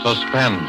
Suspense.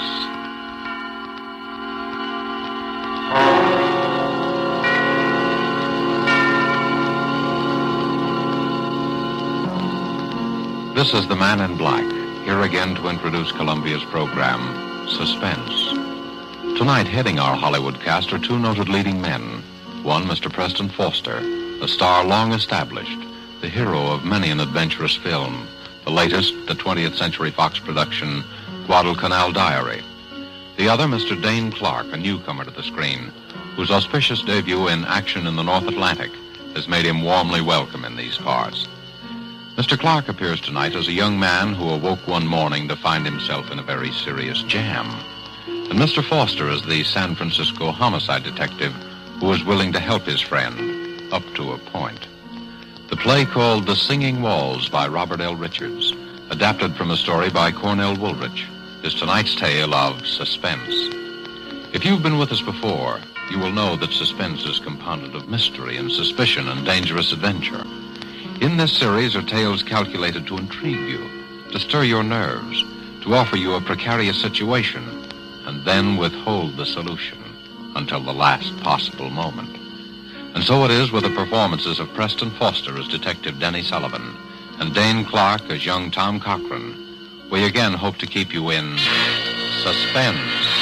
This is the Man in Black, here again to introduce Columbia's program, Suspense. Tonight, heading our Hollywood cast are two noted leading men. One, Mr. Preston Foster, a star long established, the hero of many an adventurous film. The latest, the 20th Century Fox production, Guadalcanal Diary. The other, Mr. Dane Clark, a newcomer to the screen, whose auspicious debut in Action in the North Atlantic has made him warmly welcome in these parts. Mr. Clark appears tonight as a young man who awoke one morning to find himself in a very serious jam. And Mr. Foster is the San Francisco homicide detective who is willing to help his friend, up to a point. The play called The Singing Walls by Robert L. Richards, adapted from a story by Cornell Woolrich, is tonight's tale of suspense. If you've been with us before, you will know that suspense is compounded of mystery and suspicion and dangerous adventure. In this series are tales calculated to intrigue you, to stir your nerves, to offer you a precarious situation, and then withhold the solution until the last possible moment. And so it is with the performances of Preston Foster as Detective Denny Sullivan and Dane Clark as young Tom Cochran. We again hope to keep you in suspense.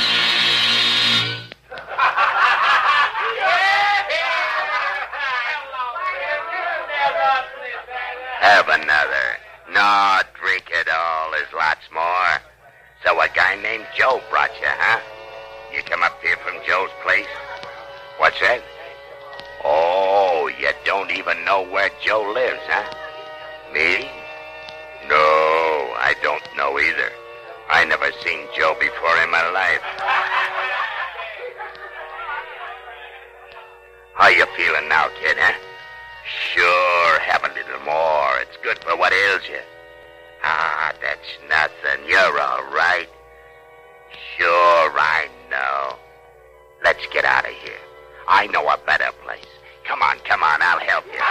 Have another. No, drink it all. There's lots more. So a guy named Joe brought you, huh? You come up here from Joe's place? What's that? Oh, you don't even know where Joe lives, huh? Me? No, I don't know either. I never seen Joe before in my life. How you feeling now, kid, huh? Sure, have a little more. It's good for what ails you. Ah, that's nothing. You're all right. Sure, I know. Let's get out of here. I know a better place. Come on, I'll help you.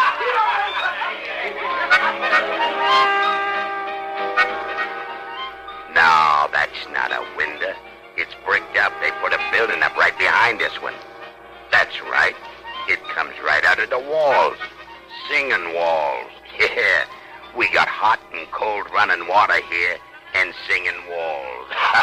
No, that's not a window. It's bricked up. They put a building up right behind this one. That's right. It comes right out of the walls. Singing walls. Yeah. We got hot and cold running water here and singing walls.